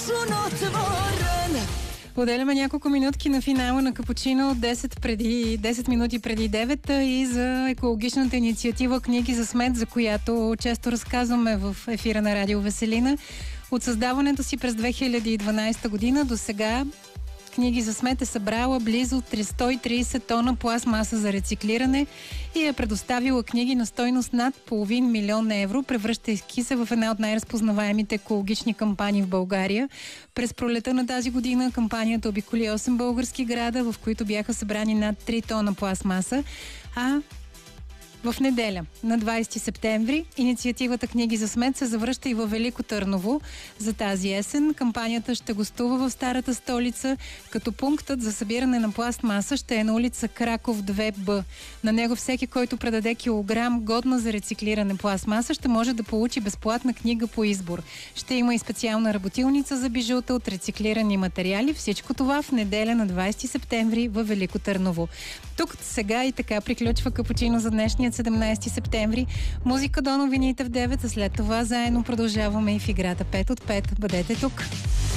Поделяме няколко минутки на финала на Капучино 10 минути преди 9 и за екологичната инициатива Книги за смет, за която често разказваме в ефира на Радио Веселина. От създаването си през 2012 година до сега Книги за смет е събрала близо 130 тона пластмаса за рециклиране и е предоставила книги на стойност над половин милион евро, превръщайки се в една от най-разпознаваемите екологични кампании в България. През пролета на тази година кампанията обиколи 8 български града, в които бяха събрани над 3 тона пластмаса, а в неделя, на 20 септември, инициативата Книги за смет се завръща и във Велико Търново. За тази есен кампанията ще гостува в старата столица, като пунктът за събиране на пластмаса ще е на улица Краков 2Б. На него всеки, който предаде килограм годна за рециклиране пластмаса, ще може да получи безплатна книга по избор. Ще има и специална работилница за бижута от рециклирани материали. Всичко това в неделя на 20 септември във Велико Търново. Тук сега и така приключва Капучино за днешния 17 септември. Музика до новините в 9, а след това заедно продължаваме и в играта 5 от 5. Бъдете тук!